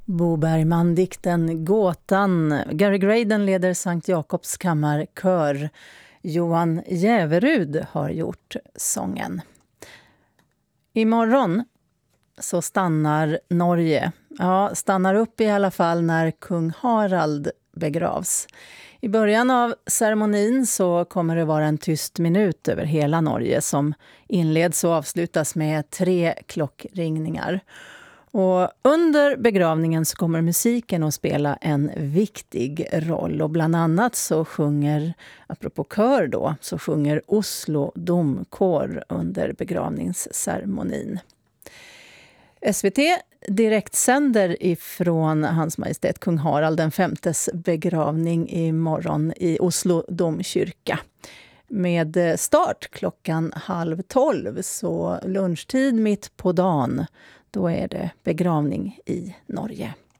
Bo Bergman-dikten Gåtan. Gary Graydon leder Sankt Jakobs kammarkör. Johan Jäverud har gjort sången. Imorgon så stannar Norge. Ja, stannar upp i alla fall när kung Harald begravs. I början av ceremonin så kommer det vara en tyst minut över hela Norge som inleds och avslutas med 3 klockringningar. Och under begravningen så kommer musiken att spela en viktig roll. Och bland annat så sjunger, apropå kör då, så sjunger Oslo domkår under begravningsceremonin. SVT direktsänder ifrån Hans Majestät Kung Harald den femtes begravning imorgon i Oslo domkyrka. Med start 11:30, så lunchtid mitt på dagen. Då är det begravning i Norge.